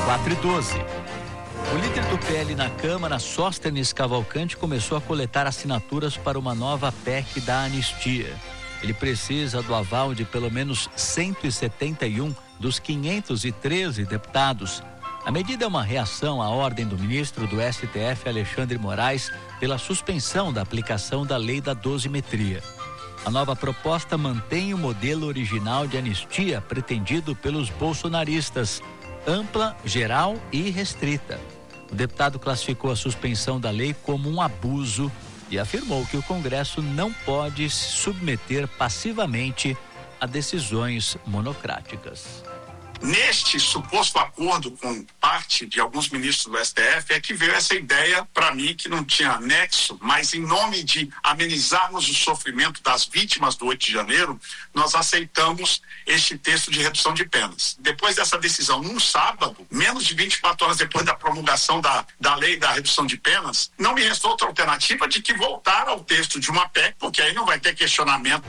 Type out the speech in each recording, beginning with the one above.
4:12. O líder do PL na Câmara, Sóstenes Cavalcante, começou a coletar assinaturas para uma nova PEC da anistia. Ele precisa do aval de pelo menos 171 dos 513 deputados. A medida é uma reação à ordem do ministro do STF, Alexandre Moraes, pela suspensão da aplicação da lei da dosimetria. A nova proposta mantém o modelo original de anistia pretendido pelos bolsonaristas, ampla, geral e restrita. O deputado classificou a suspensão da lei como um abuso e afirmou que o Congresso não pode se submeter passivamente a decisões monocráticas. Neste suposto acordo com parte de alguns ministros do STF é que veio essa ideia para mim que não tinha nexo, mas em nome de amenizarmos o sofrimento das vítimas do 8 de janeiro, nós aceitamos este texto de redução de penas. Depois dessa decisão, num sábado, menos de 24 horas depois da promulgação da lei da redução de penas, não me restou outra alternativa de que voltar ao texto de uma PEC, porque aí não vai ter questionamento.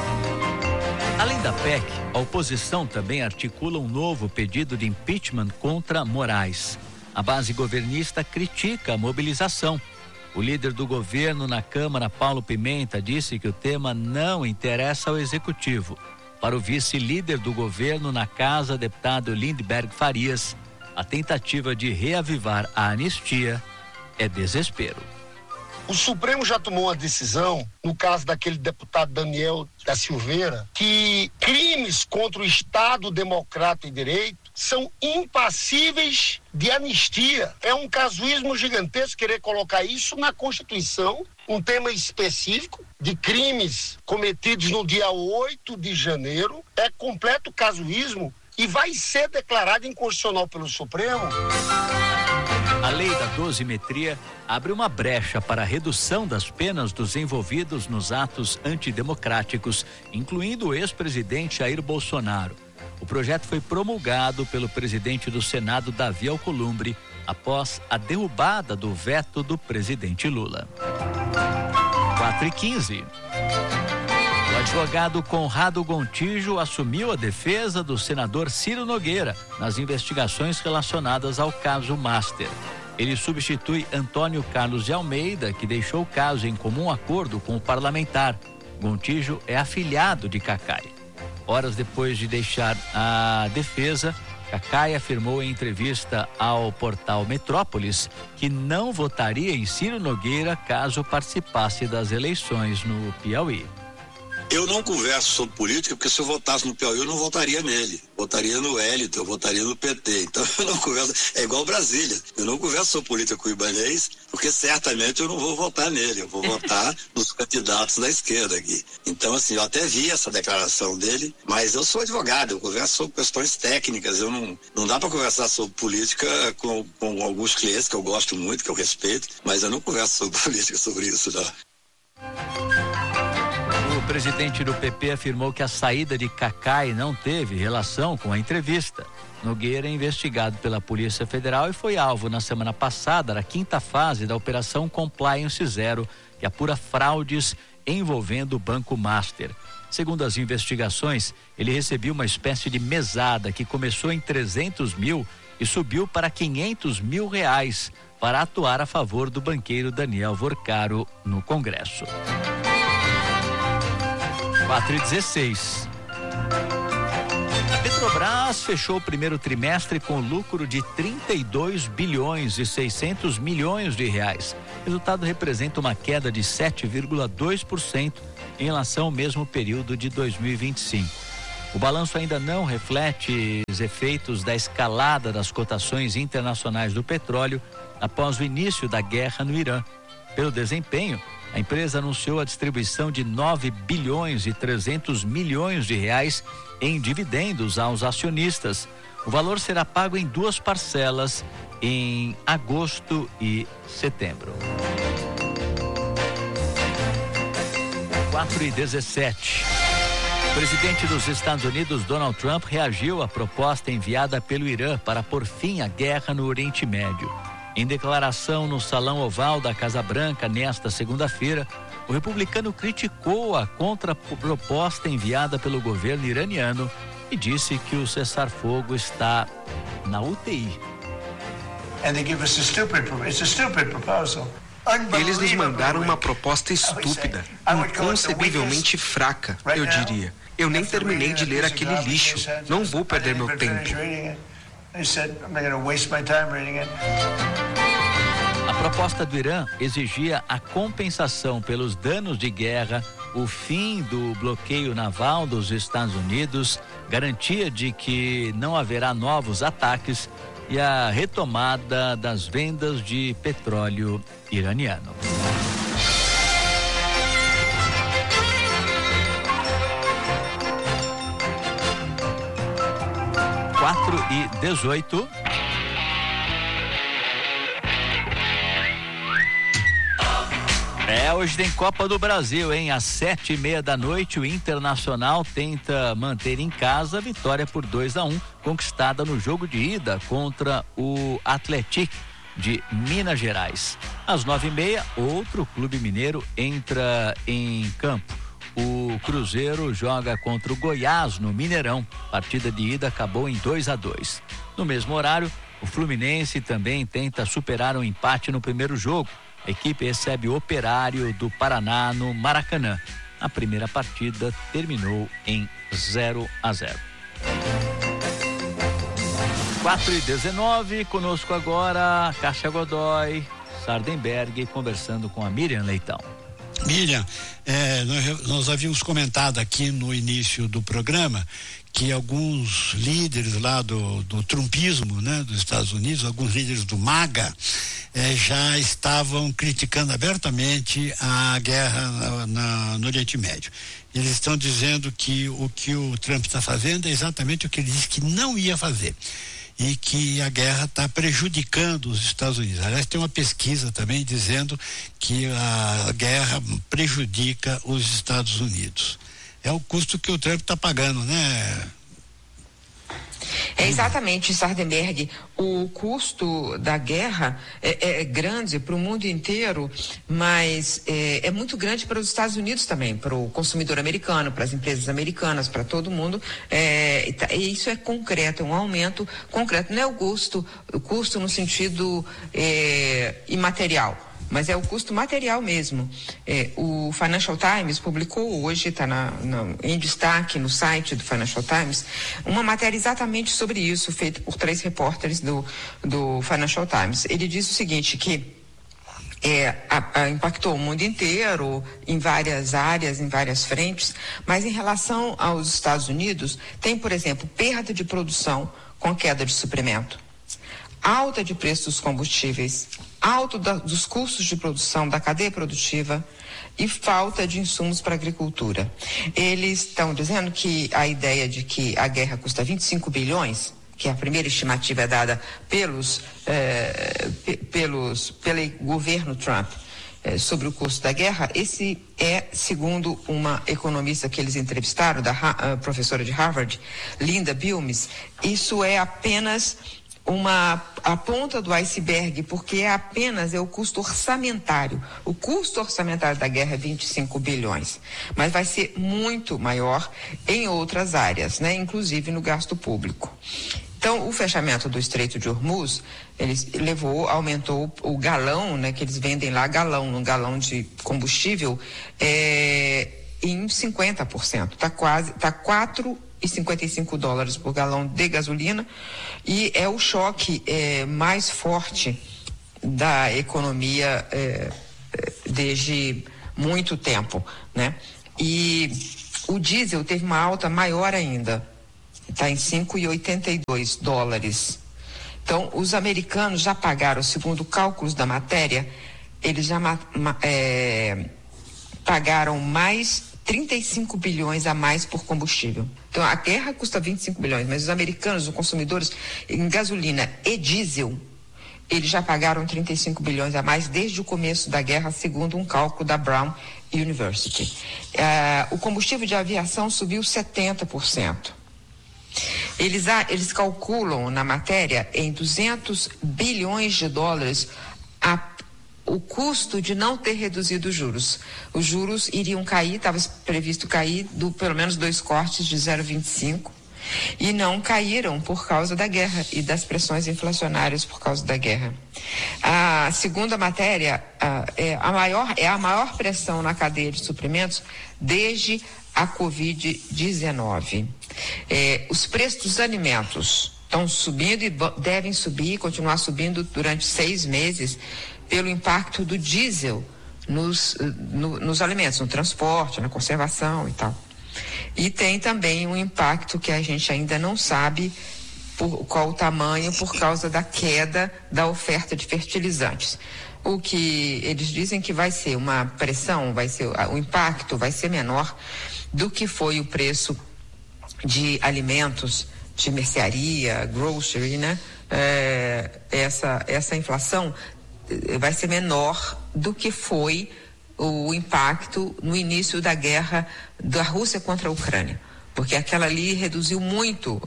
Além da PEC, a oposição também articula um novo pedido de impeachment contra Moraes. A base governista critica a mobilização. O líder do governo na Câmara, Paulo Pimenta, disse que o tema não interessa ao Executivo. Para o vice-líder do governo na Casa, deputado Lindbergh Farias, a tentativa de reavivar a anistia é desespero. O Supremo já tomou uma decisão, no caso daquele deputado Daniel da Silveira, que crimes contra o Estado Democrático e Direito são impassíveis de anistia. É um casuísmo gigantesco querer colocar isso na Constituição, um tema específico de crimes cometidos no dia 8 de janeiro. É completo casuísmo e vai ser declarado inconstitucional pelo Supremo. A lei da dosimetria abre uma brecha para a redução das penas dos envolvidos nos atos antidemocráticos, incluindo o ex-presidente Jair Bolsonaro. O projeto foi promulgado pelo presidente do Senado, Davi Alcolumbre, após a derrubada do veto do presidente Lula. 4:15. O advogado Conrado Gontijo assumiu a defesa do senador Ciro Nogueira nas investigações relacionadas ao caso Master. Ele substitui Antônio Carlos de Almeida, que deixou o caso em comum acordo com o parlamentar. Gontijo é afilhado de Cacai. Horas depois de deixar a defesa, Cacai afirmou em entrevista ao portal Metrópolis que não votaria em Ciro Nogueira caso participasse das eleições no Piauí. Eu não converso sobre política porque se eu votasse no Piauí eu não votaria nele. Votaria no Hélito, eu votaria no PT. Então eu não converso, é igual Brasília. Eu não converso sobre política com o Ibanez porque certamente eu não vou votar nele. Eu vou votar nos candidatos da esquerda aqui. Então assim, eu até vi essa declaração dele, mas eu sou advogado, eu converso sobre questões técnicas. Eu não dá para conversar sobre política com alguns clientes que eu gosto muito, que eu respeito, mas eu não converso sobre política sobre isso, não. O presidente do PP afirmou que a saída de Cacai não teve relação com a entrevista. Nogueira é investigado pela Polícia Federal e foi alvo na semana passada da 5ª fase da Operação Compliance Zero, que apura fraudes envolvendo o Banco Master. Segundo as investigações, ele recebia uma espécie de mesada que começou em 300 mil e subiu para 500 mil reais para atuar a favor do banqueiro Daniel Vorcaro no Congresso. 4:16. A Petrobras fechou o primeiro trimestre com lucro de 32 bilhões e 600 milhões de reais. O resultado representa uma queda de 7,2% em relação ao mesmo período de 2025. O balanço ainda não reflete os efeitos da escalada das cotações internacionais do petróleo após o início da guerra no Irã. Pelo desempenho, a empresa anunciou a distribuição de 9 bilhões e 300 milhões de reais em dividendos aos acionistas. O valor será pago em 2 parcelas em agosto e setembro. 4:17. O presidente dos Estados Unidos, Donald Trump, reagiu à proposta enviada pelo Irã para pôr fim à guerra no Oriente Médio. Em declaração no Salão Oval da Casa Branca nesta segunda-feira, o republicano criticou a contraproposta enviada pelo governo iraniano e disse que o cessar-fogo está na UTI. Eles nos mandaram uma proposta estúpida, inconcebivelmente fraca, eu diria. Eu nem terminei de ler aquele lixo. Não vou perder meu tempo. A proposta do Irã exigia a compensação pelos danos de guerra, o fim do bloqueio naval dos Estados Unidos, garantia de que não haverá novos ataques e a retomada das vendas de petróleo iraniano. 4:18. Hoje tem Copa do Brasil, hein? Às 7:30 da noite, o Internacional tenta manter em casa a vitória por 2-1, conquistada no jogo de ida contra o Atlético de Minas Gerais. Às 9:30, outro clube mineiro entra em campo. O Cruzeiro joga contra o Goiás no Mineirão. Partida de ida acabou em 2-2. No mesmo horário, o Fluminense também tenta superar um empate no primeiro jogo. A equipe recebe o Operário do Paraná no Maracanã. A primeira partida terminou em 0-0. 4:19, conosco agora Cássia Godoy, Sardenberg, conversando com a Miriam Leitão. Miriam, nós havíamos comentado aqui no início do programa que alguns líderes lá do trumpismo, né, dos Estados Unidos, alguns líderes do MAGA, já estavam criticando abertamente a guerra no Oriente Médio. Eles estão dizendo que o que o Trump está fazendo é exatamente o que ele disse que não ia fazer. E que a guerra está prejudicando os Estados Unidos. Aliás, tem uma pesquisa também dizendo que a guerra prejudica os Estados Unidos. É o custo que o Trump está pagando, né? É exatamente, Sardenberg. O custo da guerra é grande para o mundo inteiro, mas é muito grande para os Estados Unidos também, para o consumidor americano, para as empresas americanas, para todo mundo. E isso é concreto, é um aumento concreto. Não é o custo no sentido imaterial, mas é o custo material mesmo. O Financial Times publicou hoje, está em destaque no site do Financial Times, uma matéria exatamente sobre isso, feita por 3 repórteres do Financial Times. Ele diz o seguinte, que impactou o mundo inteiro, em várias áreas, em várias frentes, mas em relação aos Estados Unidos, tem, por exemplo, perda de produção com queda de suprimento, alta de preço dos combustíveis, alto dos custos de produção da cadeia produtiva e falta de insumos para a agricultura. Eles estão dizendo que a ideia de que a guerra custa 25 bilhões, que a primeira estimativa é dada pelo governo Trump, sobre o custo da guerra, esse é, segundo uma economista que eles entrevistaram, professora de Harvard, Linda Bilmes, isso é apenas a ponta do iceberg, porque é o custo orçamentário. O custo orçamentário da guerra é 25 bilhões, mas vai ser muito maior em outras áreas, né? Inclusive no gasto público. Então, o fechamento do Estreito de Hormuz, aumentou o galão, né? Que eles vendem lá um galão de combustível, em 50%. Tá $4,55 por galão de gasolina, e é o choque mais forte da economia desde muito tempo, né? E o diesel teve uma alta maior ainda, está em $5,82. Então, os americanos já pagaram, segundo cálculos da matéria, eles já pagaram mais 35 bilhões a mais por combustível. Então, a guerra custa 25 bilhões, mas os americanos, os consumidores, em gasolina e diesel, eles já pagaram 35 bilhões a mais desde o começo da guerra, segundo um cálculo da Brown University. O combustível de aviação subiu 70%. Eles calculam na matéria em 200 bilhões de dólares o custo de não ter reduzido os juros. Os juros iriam cair, estava previsto cair pelo menos 2 cortes de 0,25, e não caíram por causa da guerra e das pressões inflacionárias por causa da guerra. A segunda matéria é a maior pressão na cadeia de suprimentos desde a Covid-19. Os preços dos alimentos estão subindo e devem subir, continuar subindo durante 6 meses pelo impacto do diesel nos alimentos, no transporte, na conservação e tal. E tem também um impacto que a gente ainda não sabe qual o tamanho por causa da queda da oferta de fertilizantes. O que eles dizem que vai ser uma pressão, o impacto vai ser menor do que foi o preço de alimentos, de mercearia, grocery, né? Essa inflação vai ser menor do que foi o impacto no início da guerra da Rússia contra a Ucrânia, porque aquela guerra reduziu muito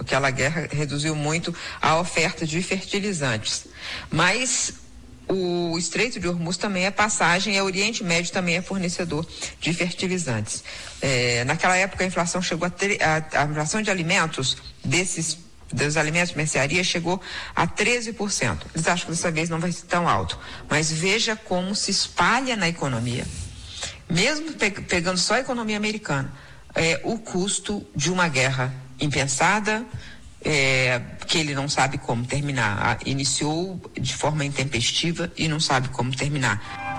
a oferta de fertilizantes. Mas o Estreito de Hormuz também é passagem, o Oriente Médio também é fornecedor de fertilizantes. Naquela época a inflação chegou a inflação de alimentos dos alimentos de mercearia chegou a 13%. Eles acham que dessa vez não vai ser tão alto. Mas veja como se espalha na economia. Mesmo pegando só a economia americana, o custo de uma guerra impensada, que ele não sabe como terminar. Iniciou de forma intempestiva e não sabe como terminar.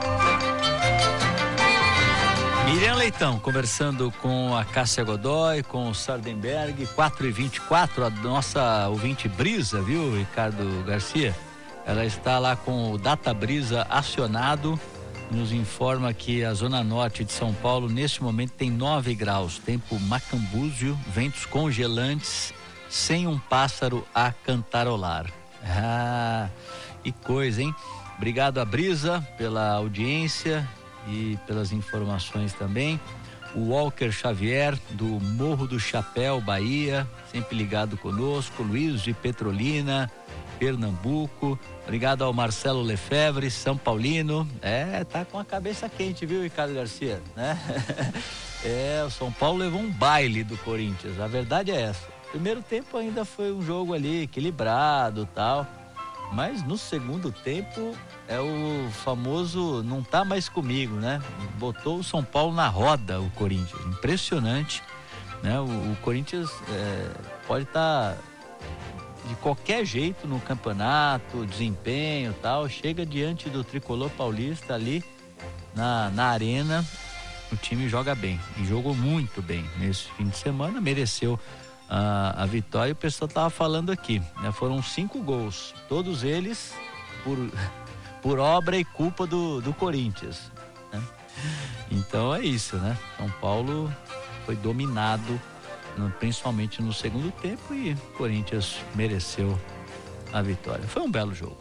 Miriam Leitão conversando com a Cássia Godoy, com o Sardenberg, 4h24, a nossa ouvinte Brisa, viu, Ricardo Garcia? Ela está lá com o Data Brisa acionado, nos informa que a zona norte de São Paulo neste momento tem 9 graus, tempo macambúzio, ventos congelantes, sem um pássaro a cantarolar. Que coisa, hein? Obrigado a Brisa pela audiência e pelas informações também. O Walker Xavier, do Morro do Chapéu, Bahia, sempre ligado conosco. Luiz de Petrolina, Pernambuco. Obrigado ao Marcelo Lefebvre, São Paulino. Tá com a cabeça quente, viu, Ricardo Garcia, né? O São Paulo levou um baile do Corinthians, a verdade é essa. Primeiro tempo ainda foi um jogo ali equilibrado, tal, mas no segundo tempo é o famoso não tá mais comigo, né? Botou o São Paulo na roda, o Corinthians. Impressionante, né? O Corinthians pode estar de qualquer jeito no campeonato, desempenho e tal, chega diante do tricolor paulista ali na arena, o time joga bem e jogou muito bem nesse fim de semana, mereceu a vitória. O pessoal estava falando aqui, né? Foram 5 gols, todos eles por obra e culpa do Corinthians, né? Então é isso, né? São Paulo foi dominado, principalmente no segundo tempo, e o Corinthians mereceu a vitória. Foi um belo jogo.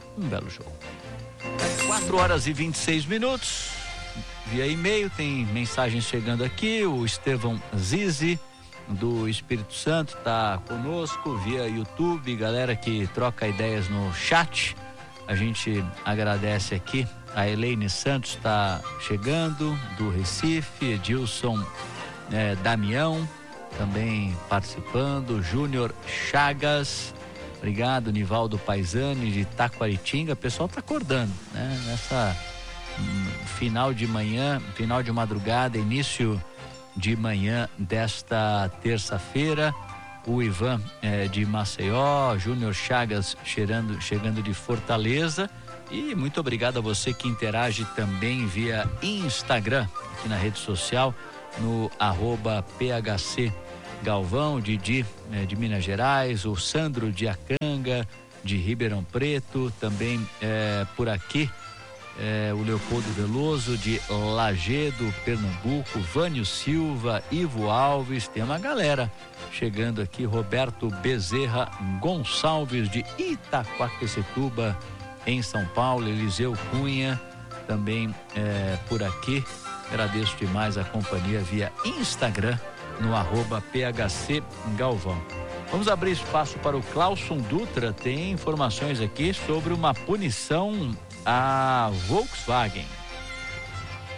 4h26. Via e-mail tem mensagens chegando aqui. O Estevão Zizi do Espírito Santo tá conosco via YouTube, galera que troca ideias no chat, a gente agradece aqui. A Elaine Santos está chegando do Recife, Edilson Damião também participando, Júnior Chagas, obrigado, Nivaldo Paisani de Taquaritinga. O pessoal tá acordando, né? Nessa final de madrugada, início de manhã desta terça-feira. O Ivan de Maceió, Júnior Chagas chegando de Fortaleza. E muito obrigado a você que interage também via Instagram, aqui na rede social, no @PHC Galvão, Didi de Minas Gerais, o Sandro de Acanga, de Ribeirão Preto, também por aqui. O Leopoldo Veloso de Lagedo, Pernambuco, Vânio Silva, Ivo Alves, tem uma galera chegando aqui, Roberto Bezerra Gonçalves de Itaquaquecetuba, em São Paulo, Eliseu Cunha também por aqui. Agradeço demais a companhia via Instagram no @PHC Galvão. Vamos abrir espaço para o Clauson Dutra, tem informações aqui sobre uma punição a Volkswagen.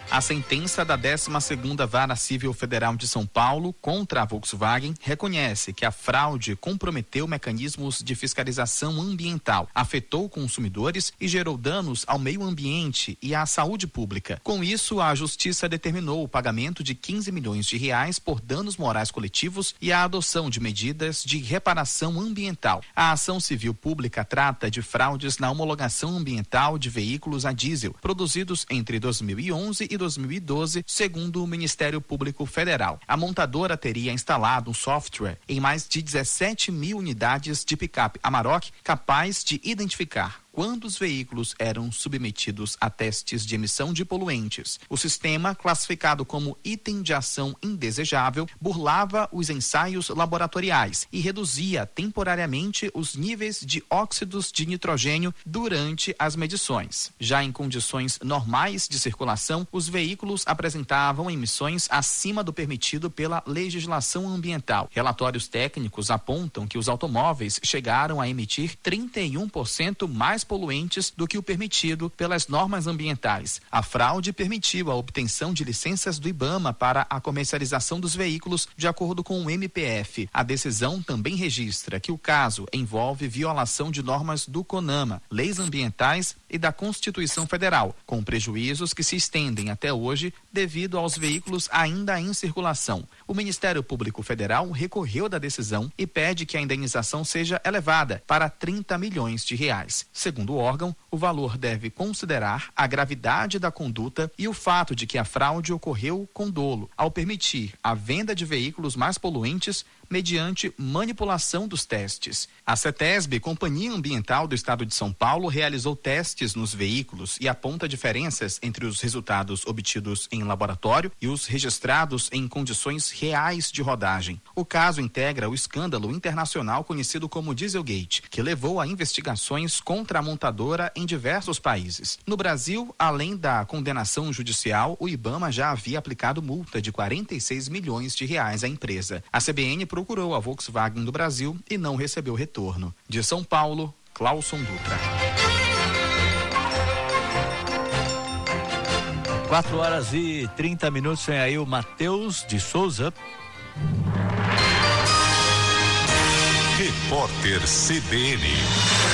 A sentença da 12ª Vara Civil Federal de São Paulo contra a Volkswagen reconhece que a fraude comprometeu mecanismos de fiscalização ambiental, afetou consumidores e gerou danos ao meio ambiente e à saúde pública. Com isso, a Justiça determinou o pagamento de 15 milhões de reais por danos morais coletivos e a adoção de medidas de reparação ambiental. A ação civil pública trata de fraudes na homologação ambiental de veículos a diesel, produzidos entre 2011 e 2012, segundo o Ministério Público Federal. A montadora teria instalado um software em mais de 17 mil unidades de picape Amarok capaz de identificar quando os veículos eram submetidos a testes de emissão de poluentes. O sistema, classificado como item de ação indesejável, burlava os ensaios laboratoriais e reduzia temporariamente os níveis de óxidos de nitrogênio durante as medições. Já em condições normais de circulação, os veículos apresentavam emissões acima do permitido pela legislação ambiental. Relatórios técnicos apontam que os automóveis chegaram a emitir 31% mais poluentes do que o permitido pelas normas ambientais. A fraude permitiu a obtenção de licenças do IBAMA para a comercialização dos veículos, de acordo com o MPF. A decisão também registra que o caso envolve violação de normas do CONAMA, leis ambientais e da Constituição Federal, com prejuízos que se estendem até hoje devido aos veículos ainda em circulação. O Ministério Público Federal recorreu da decisão e pede que a indenização seja elevada para 30 milhões de reais. Segundo o órgão, o valor deve considerar a gravidade da conduta e o fato de que a fraude ocorreu com dolo, ao permitir a venda de veículos mais poluentes mediante manipulação dos testes. A CETESB, Companhia Ambiental do Estado de São Paulo, realizou testes nos veículos e aponta diferenças entre os resultados obtidos em laboratório e os registrados em condições reais de rodagem. O caso integra o escândalo internacional conhecido como Dieselgate, que levou a investigações contra a montadora em diversos países. No Brasil, além da condenação judicial, o IBAMA já havia aplicado multa de 46 milhões de reais à empresa. A CBN procurou a Volkswagen do Brasil e não recebeu retorno. De São Paulo, Clauson Dutra. 4h30, vem aí o Matheus de Souza. Repórter CBN.